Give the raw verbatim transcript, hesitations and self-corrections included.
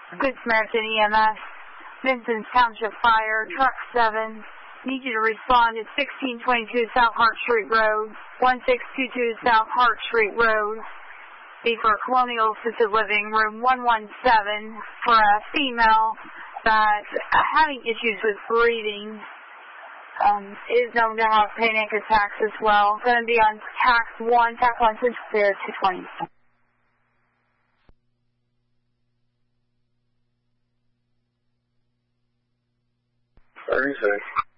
Good Samaritan E M S, Vincent Township Fire, Truck seven. Need you to respond to sixteen twenty-two South Hart Street Road, one six two two South Hart Street Road. Be for Colonial Assisted Living, room one one seven, for a female that's having issues with breathing. Um, is known to have panic attacks as well. Going to be on tax one, tax one, Central Clear, two twenty. thirty-six.